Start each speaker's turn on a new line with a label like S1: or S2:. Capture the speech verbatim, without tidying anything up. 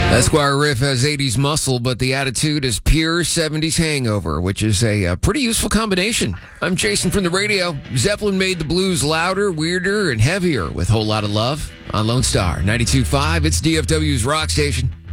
S1: Esquire riff has eighties muscle, but the attitude is pure seventies hangover, which is a, a pretty useful combination. I'm Jason from the radio. Zeppelin made the blues louder, weirder, and heavier with Whole Lotta Love on Lone Star ninety-two point five. It's D F W's rock station.